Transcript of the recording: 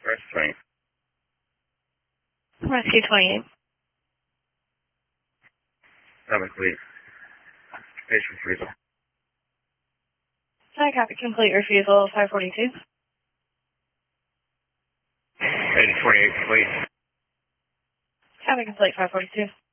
Rescue 28. Rescue 28. Complete. Patient refusal. Hi, copy. Complete refusal 542. Agent 28 complete. Copy. Complete 542.